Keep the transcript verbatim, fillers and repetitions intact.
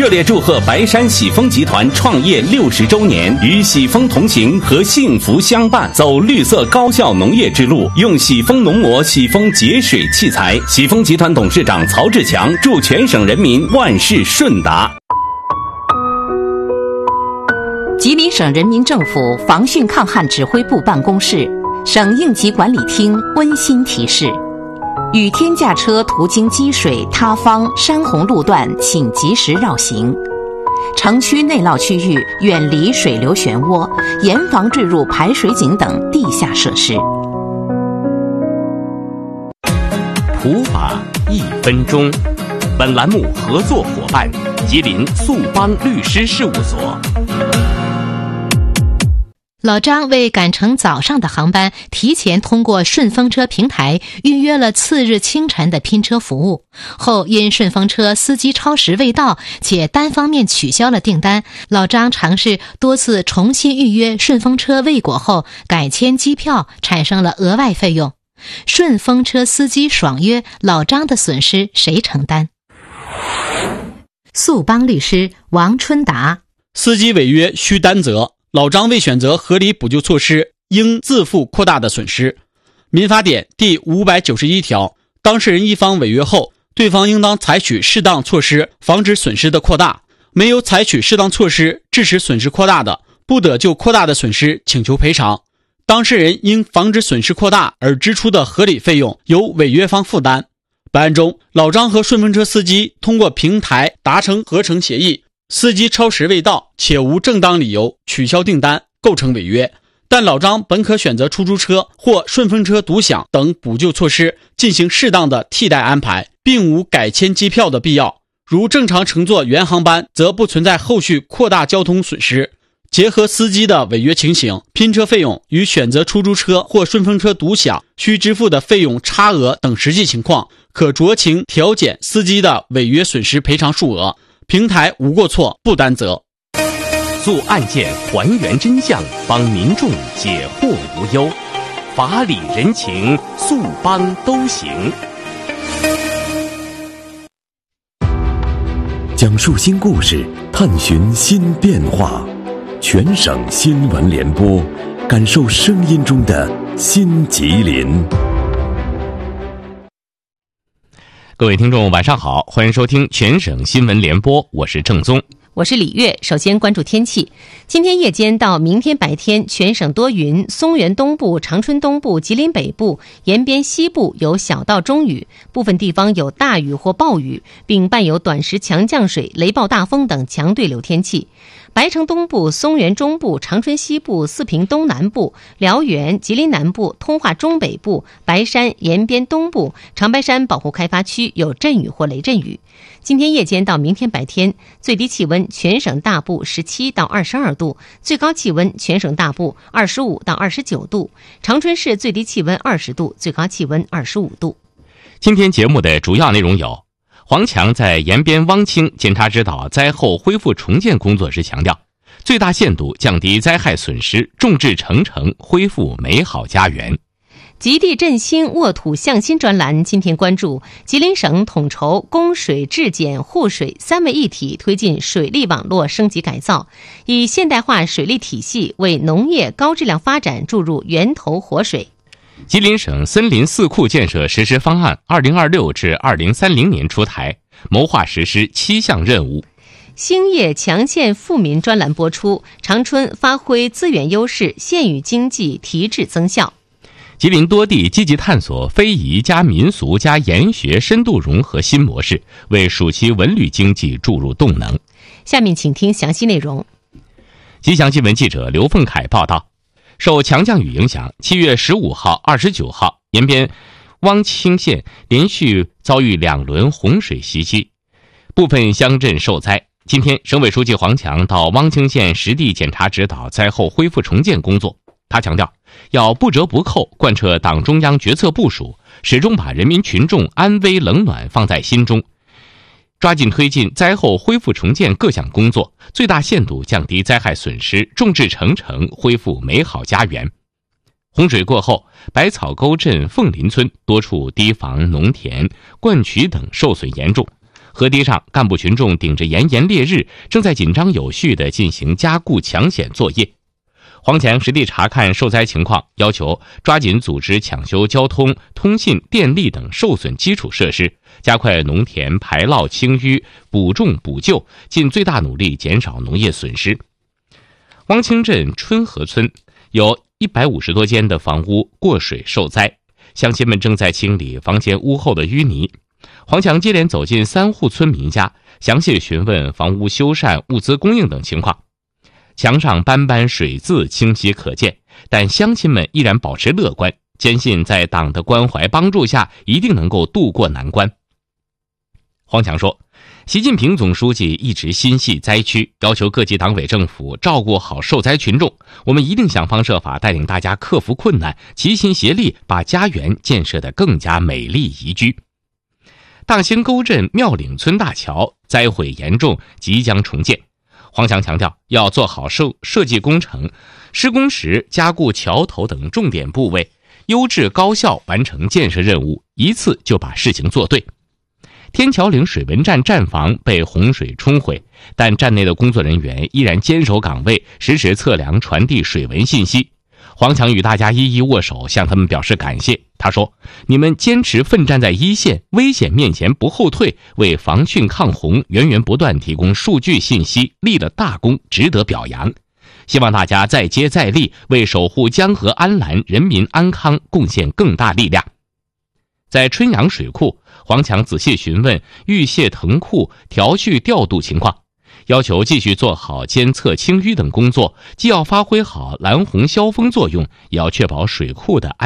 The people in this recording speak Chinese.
热烈祝贺白山喜丰集团创业六十周年，与喜丰同行和幸福相伴，走绿色高效农业之路，用喜丰农膜、喜丰节水器材。喜丰集团董事长曹志强祝全省人民万事顺达。 吉林省人民政府防汛抗旱指挥部办公室、省应急管理厅温馨提示：雨天驾车途经积水、塌方、山洪路段，请及时绕行。城区内涝区域远离水流漩涡，严防坠入排水井等地下设施。 普法一分钟，本栏目合作伙伴吉林速邦律师事务所。 老张为赶乘早上的航班，提前通过顺风车平台预约了次日清晨的拼车服务，后因顺风车司机超时未到且单方面取消了订单，老张尝试多次重新预约顺风车未果后改签机票，产生了额外费用。顺风车司机爽约，老张的损失谁承担？速邦律师王春达： 司机违约需担责，老张未选择合理补救措施，应自负扩大的损失。民法典第五百九十一条，当事人一方违约后，对方应当采取适当措施，防止损失的扩大。没有采取适当措施，致使损失扩大的，不得就扩大的损失请求赔偿。当事人应防止损失扩大而支出的合理费用由违约方负担。本案中，老张和顺风车司机通过平台达成合成协议，司机超时未到且无正当理由取消订单，构成违约。但老张本可选择出租车或顺风车独享等补救措施进行适当的替代安排，并无改签机票的必要。如正常乘坐原航班，则不存在后续扩大交通损失。结合司机的违约情形，拼车费用与选择出租车或顺风车独享需支付的费用差额等实际情况，可酌情调减司机的违约损失赔偿数额。平台无过错，不担责。 做案件还原真相，帮民众解惑无忧，法理人情，速邦都行。 讲述新故事，探寻新变化，全省新闻联播，感受声音中的新吉林。 各位听众晚上好，欢迎收听全省新闻联播，我是郑宗， 我是李月。首先关注天气，今天夜间到明天白天，全省多云，松原东部、长春东部、吉林北部、延边西部有小到中雨，部分地方有大雨或暴雨，并伴有短时强降水、雷暴大风等强对流天气。白城东部、松原中部、长春西部、四平东南部、辽源、吉林南部、通化中北部、白山、延边东部、长白山保护开发区有阵雨或雷阵雨。今天夜间到明天白天，最低气温全省大部十七到二十二度，最高气温全省大部二十五到二十九度。长春市最低气温二十度，最高气温二十五度。 今天节目的主要内容有：黄强在延边汪清检查指导灾后恢复重建工作时强调，最大限度降低灾害损失，众志成城，恢复美好家园。 极地振兴沃土向心专栏今天关注吉林省统筹供水质检护水三位一体，推进水利网络升级改造，以现代化水利体系为农业高质量发展注入源头活水。 吉林省森林四库建设实施方案二零二六至二零三零年出台，谋划实施七项任务。 兴业强县富民专栏播出，长春发挥资源优势，县域经济提质增效。 吉林多地积极探索非遗加民俗加研学深度融合新模式，为暑期文旅经济注入动能。 下面请听详细内容。 吉祥新闻记者刘凤凯报道，受强降雨影响，七月十五号、二十九号，延边汪清县连续遭遇两轮洪水袭击，部分乡镇受灾。今天，省委书记黄强到汪清县实地检查指导灾后恢复重建工作。他强调，要不折不扣贯彻党中央决策部署，始终把人民群众安危冷暖放在心中，抓紧推进灾后恢复重建各项工作，最大限度降低灾害损失，众志成城，恢复美好家园。洪水过后，百草沟镇凤林村多处堤防、农田、灌渠等受损严重， 河堤上，干部群众顶着炎炎烈日，正在紧张有序地进行加固抢险作业。黄强实地查看受灾情况，要求抓紧组织抢修交通、通信、电力等受损基础设施，加快农田排涝清淤、补种补救，尽最大努力减少农业损失。汪清镇春河村有一百五十多间的房屋过水受灾，乡亲们正在清理房前屋后的淤泥。黄强接连走进三户村民家，详细询问房屋修缮、物资供应等情况。墙上斑斑水渍清晰可见，但乡亲们依然保持乐观，坚信在党的关怀帮助下，一定能够渡过难关。黄强说，习近平总书记一直心系灾区，要求各级党委政府照顾好受灾群众，我们一定想方设法带领大家克服困难，齐心协力把家园建设得更加美丽宜居。大兴沟镇庙岭村大桥灾毁严重，即将重建。黄强强调，要做好设设计工程，施工时加固桥头等重点部位，优质高效完成建设任务，一次就把事情做对。天桥岭水文站站房被洪水冲毁，但站内的工作人员依然坚守岗位，实时测量传递水文信息。黄强与大家一一握手，向他们表示感谢。他说，你们坚持奋战在一线，危险面前不后退，为防汛抗洪源源不断提供数据信息，立了大功，值得表扬。希望大家再接再厉，为守护江河安澜、人民安康贡献更大力量。在春阳水库，黄强仔细询问预泄腾库调蓄调度情况，要求继续做好监测清淤等工作，既要发挥好蓝洪消风作用，也要确保水库的安